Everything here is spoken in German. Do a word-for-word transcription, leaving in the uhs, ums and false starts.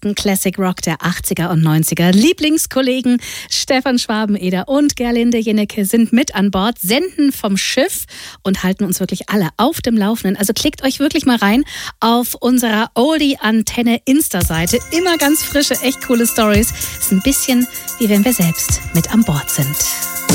besten Classic Rock der achtziger und neunziger. Lieblingskollegen Stefan Schwabeneder und Gerlinde Jennecke sind mit an Bord, senden vom Schiff und halten uns wirklich alle auf dem Laufenden. Also klickt euch wirklich mal rein auf unserer Oldie-Antenne Insta-Seite. Immer ganz frische, echt coole Stories. Ist ein bisschen wie wenn wir selbst mit an Bord sind.